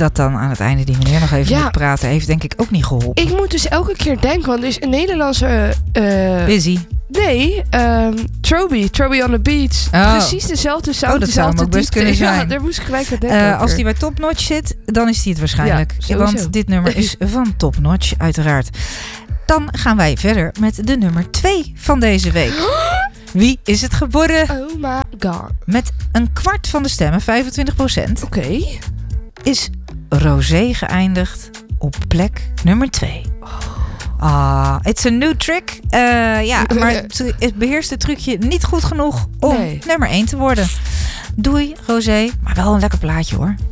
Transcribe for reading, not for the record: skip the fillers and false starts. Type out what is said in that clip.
dat dan aan het einde die meneer nog even moet praten, heeft denk ik ook niet geholpen. Ik moet dus elke keer denken, want er is een Nederlandse... Busy. Nee, Troby on the Beach. Precies dezelfde sound, dat zou hem ook best kunnen zijn. Ja, daar moest ik gelijk aan denken. Als die bij Top Notch zit, dan is die het waarschijnlijk. Ja, want dit nummer is van Top Notch, uiteraard. Dan gaan wij verder met de nummer 2 van deze week. Wie is het geworden? Oh my god. Met een kwart van de stemmen, 25%. Oké. Is Rosé geëindigd op plek nummer 2. It's a new trick. Maar het beheerst het trucje niet goed genoeg om nummer 1 te worden. Doei, Rosé. Maar wel een lekker plaatje hoor.